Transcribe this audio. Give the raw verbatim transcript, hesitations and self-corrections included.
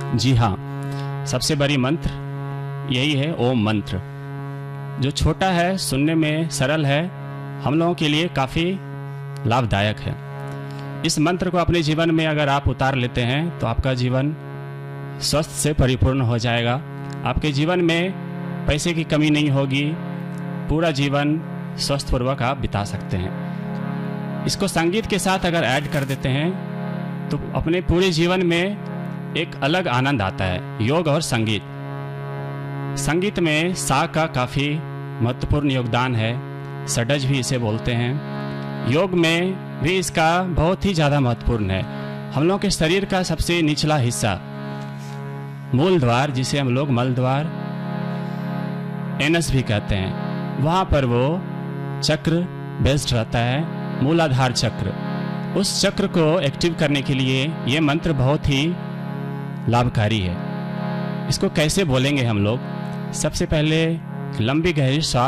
जी हाँ, सबसे बड़ी मंत्र यही है ओम मंत्र, जो छोटा है, सुनने में सरल है, हम लोगों के लिए काफ़ी लाभदायक है। इस मंत्र को अपने जीवन में अगर आप उतार लेते हैं तो आपका जीवन स्वस्थ से परिपूर्ण हो जाएगा। आपके जीवन में पैसे की कमी नहीं होगी, पूरा जीवन स्वस्थपूर्वक आप बिता सकते हैं। इसको संगीत के साथ अगर ऐड कर देते हैं तो अपने पूरे जीवन में एक अलग आनंद आता है। योग और संगीत, संगीत में सा का काफ़ी महत्वपूर्ण योगदान है, षड्ज भी इसे बोलते हैं। योग में भी इसका बहुत ही ज़्यादा महत्वपूर्ण है। हम लोग के शरीर का सबसे निचला हिस्सा मूल द्वार, जिसे हम लोग मल द्वार एनस भी कहते हैं, वहाँ पर वो चक्र बेस्ड रहता है, मूलाधार चक्र। उस चक्र को एक्टिव करने के लिए ये मंत्र बहुत ही लाभकारी है। इसको कैसे बोलेंगे हम लोग? सबसे पहले लंबी गहरी सांस